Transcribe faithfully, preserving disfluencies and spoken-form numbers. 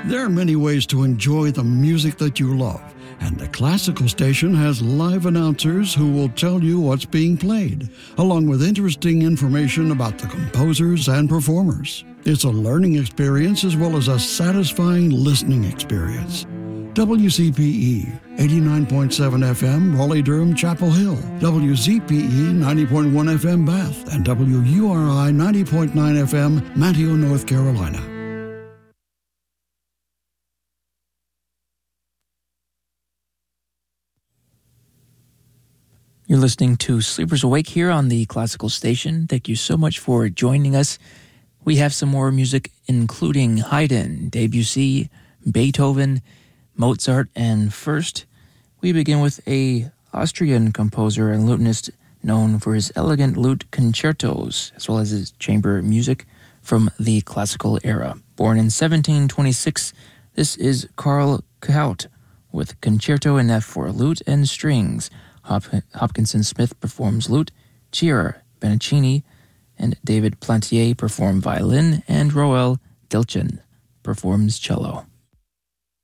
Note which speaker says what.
Speaker 1: There are many ways to enjoy the music that you love, and the Classical Station has live announcers who will tell you what's being played, along with interesting information about the composers and performers. It's a learning experience as well as a satisfying listening experience. W C P E, eighty-nine point seven F M, Raleigh-Durham, Chapel Hill, W Z P E, ninety point one F M, Bath, and W U R I, ninety point nine F M, Manteo, North Carolina.
Speaker 2: You're listening to Sleepers Awake here on the Classical Station. Thank you so much for joining us. We have some more music, including Haydn, Debussy, Beethoven, Mozart, and first, we begin with a Austrian composer and lutenist known for his elegant lute concertos, as well as his chamber music from the classical era. Born in seventeen twenty-six, this is Carl Kuhaut with Concerto in F for lute and strings. Hop- Hopkinson Smith performs lute, Chiara Benicini and David Plantier perform violin, and Roel Delchin performs cello.